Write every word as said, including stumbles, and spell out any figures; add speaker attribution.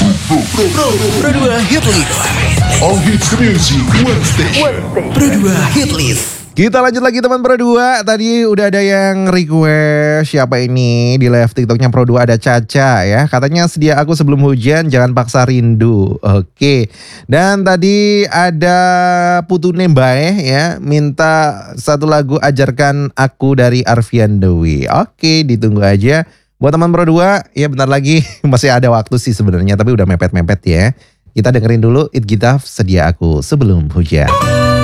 Speaker 1: Pro, Pro, Pro dua Hit List. All hits music, one station. Pro dua Hit List.
Speaker 2: Kita lanjut lagi teman Pro dua. Tadi udah ada yang request siapa ini di live TikToknya Pro dua, ada Caca ya. Katanya sedia aku sebelum hujan, jangan paksa rindu. Oke. Dan tadi ada Putu Nembae ya, minta satu lagu ajarkan aku dari Arfian Dewi. Oke, ditunggu aja. Buat teman Pro dua, ya bentar lagi masih ada waktu sih sebenarnya, tapi udah mepet-mepet ya. Kita dengerin dulu It Gitaf Sedia Aku Sebelum Hujan.